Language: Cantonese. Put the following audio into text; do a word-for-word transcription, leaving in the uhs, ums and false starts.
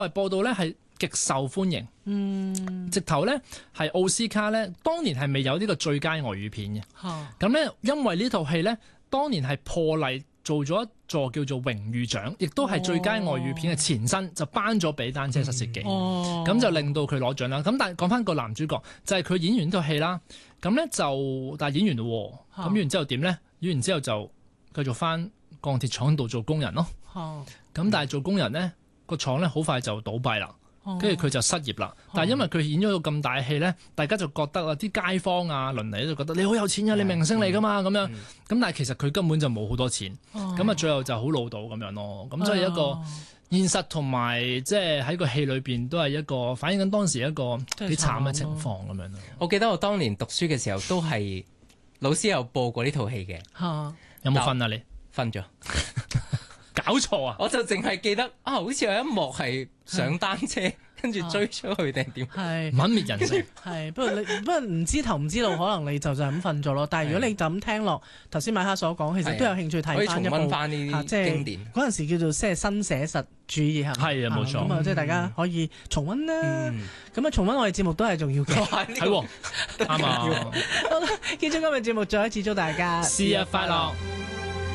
係播到咧係極受歡迎，嗯，直頭咧係奧斯卡咧，當年係未有呢個最佳外語片嘅，咁咧、啊、因為呢套戲咧，當年係破例做咗一座叫做榮譽獎，亦都係最佳外語片嘅前身，哦、就頒咗俾單車失竊記，咁、哦、就令到佢攞獎啦。咁但係講翻個男主角，就係、是、佢演完呢套戲啦，咁咧就但係演完咯，咁、啊、演完之後點咧？演完之後就繼續翻鋼鐵廠度做工人咯，咁、啊、但係做工人咧，個廠咧好快就倒閉啦。跟住佢就失業啦，但係因為佢演咗個咁大戲咧，大家就覺得啊，啲街坊啊、鄰里都覺得你好有錢啊，你明星嚟噶嘛咁樣，咁但係其實佢根本就冇好多錢，咁啊最後就好老道咁樣咯，咁所以一個現實同埋即係喺個戲裏邊都係一個反映緊當時一個幾慘嘅情況咁樣咯。 我記得我當年讀書嘅時候都係老師有播過呢套戲嘅， 有冇瞓啊你？ 瞓咗。 搞錯啊！ 我就淨係記得啊，好似有一幕係上單車，跟住追出去定點？ 係泯滅人性。 係不過你不過唔知頭唔知道，可能你就就咁瞓咗咯。但係如果你就咁聽落，頭先馬克所講，其實都有興趣睇翻一部， 可以重溫翻呢啲經典。 嗰陣時叫做即係新寫實主義係咪？ 係啊，冇錯。 咁啊，即係大家可以重溫啦。咁啊，重溫我哋節目都係重要嘅。 係喎，啱啊。 好啦，結束今日節目，再一次祝大家生日快樂。